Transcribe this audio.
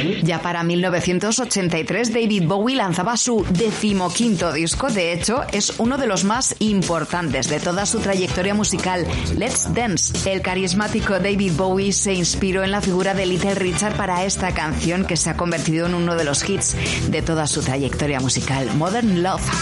Ya para 1983, David Bowie lanzaba su 15º disco. De hecho, es uno de los más importantes de toda su trayectoria musical, Let's Dance. El carismático David Bowie se inspiró en la figura de Little Richard para esta canción que se ha convertido en uno de los hits de toda su trayectoria musical, Modern Love.